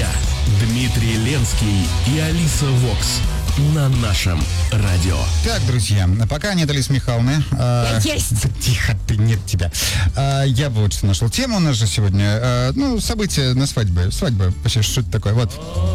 дня. Дмитрий Ленский и Алиса Вокс на нашем радио. Так, друзья, пока нет Алисы Михайловны. Есть. Тихо ты, нет тебя. Я вот что нашел тему. У нас же сегодня, событие на свадьбе. Свадьба, вообще, что это такое? Вот.